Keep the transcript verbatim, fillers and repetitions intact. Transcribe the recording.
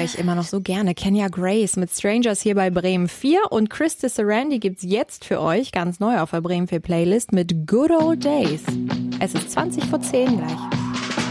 höre ich immer noch so gerne. Kenya Grace mit Strangers hier bei Bremen vier und Krista Sarandon gibt's jetzt für euch ganz neu auf der Bremen vier Playlist mit Good Old Days. Es ist zwanzig vor zehn gleich.